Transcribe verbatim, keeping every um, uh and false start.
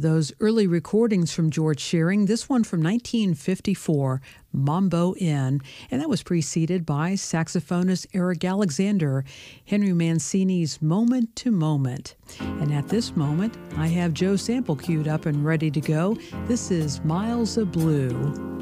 of those early recordings from George Shearing, this one from nineteen fifty-four, Mambo Inn, and that was preceded by saxophonist Eric Alexander, Henry Mancini's Moment to Moment. And at this moment, I have Joe Sample queued up and ready to go. This is Miles of Blue.